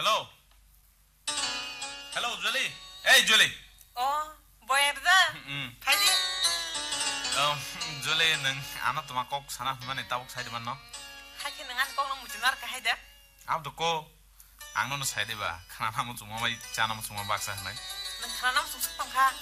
Hello. Hello, Julie. Hey, Julie. 뭐야다? 파이디? Julie, neng anak tu makok sana mana tabuk saya di mana? 하긴 능한 꼭 무지나르 가해다. Abdu ko, angno saya di ba. Karena kamu cuma mai cana cuma baksa nai. 능 하나만 쑥쑥 가.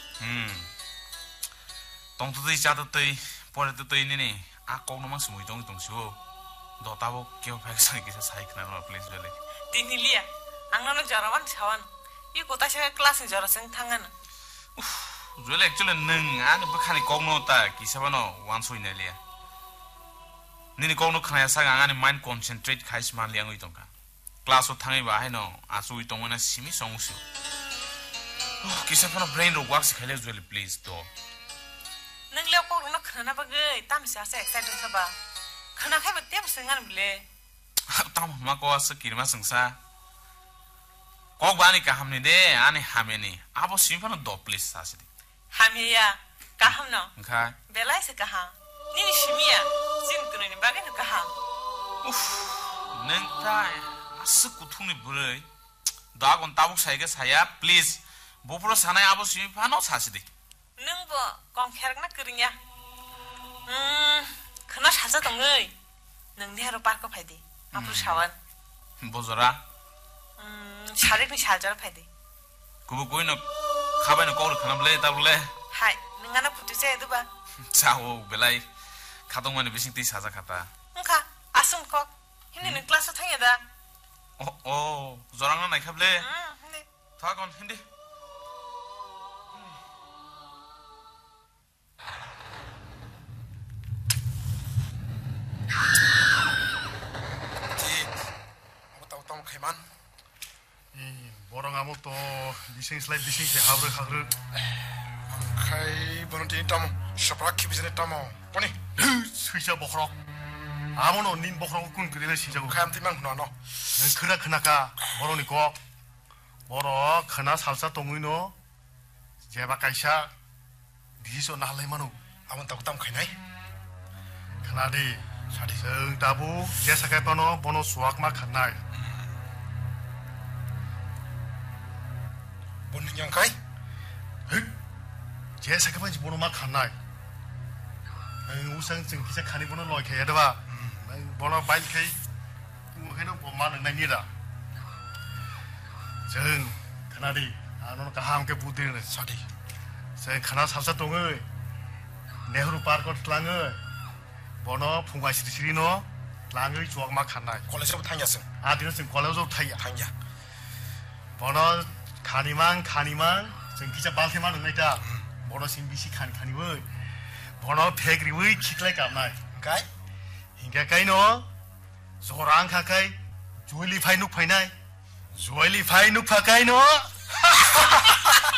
Tong tu di cata tu, pore tu ini ni. Aku nomang semui tong siu. Do tabuk kau paksa kisah saya kenal please Julie. 디닐리야. angno jarawan chawan. 이 고다시 클래스 저러생 탕한. Julie actually neng anu bukan kogno ta kisah mana wansu ini liya. Nini kogno kena sa angani mind concentrate kais man liang uitong ka. Kelas utangi ba hai no asu uitong mana simi songsu. Kisah mana brain ro work sekali Julie please do. Neng lihat kogno kena bagai tam siasa excited saba. Kena kai betul sengan beli. Tam mako asa kirma sengsa. Kog bani kaham ni de ane hameni. Abo simpan do please sasidi. Hamiya kaham no. Kai. Belai se kaham. Nini shimiya. Jin tu ni bagai no kaham. Neng ta asa kutung ni burai. Dagon tabuk saya please. Bopro sana abo simpan no sasidi. Neng bo kong kerak na kerinya. Kena sasa tongai. Neng ni haru parko paidi. Apu shawan. Bozora. sharik ni shaljar paidi. Kubu koi no kabai no kau kena beli tak boleh. Hai, nengana putu saya itu ba. Jauh belai. Kadang mana bising ti saja kata. Engkau asum kok. Ini nih kelas utangnya dah. Zorang na naik beli. Ini. Thak on hindi. Tahu keman. Borong kamu to bising slide bising ke habre. Kai bonti tamu, seprak kibisne tamu. Poni. 수이자 보크로 아무노 닌 보크로 군 그리는 시자고 Kai timang nono. 그나 그나가 모로니고 모로 그나 살사 동이노 제바 카이샤 디소 나레마노 Awan tahu tam kai nai. 그나디 사디 성 다부 제사kai 번호 번호 수학마 칸나이 Bonin yang kai. 제사kai 번지 번호마 칸나이 우상 증기자 칸이 번호 로이케 야다바 번호 바일케 우헤노 번마 능나니다 정 그나디 아노노 가함께 부디네 Sadi. 세 카나 살사 동의 네흐루 파르코 틀랑의 번호 풍과시리노 랑의 주악마 칸나이 Kolej apa tanya seng? 아디는 지금 콜레오조 타이야 Tanya. 번호 카니만 정기자 발테만 능나이다 번호 신비시 카니의 번호 페그리의 키클레 감나이 Kai. hinga kaino zorang kakai joili phai nuk phai nai joili phai nuk phakai no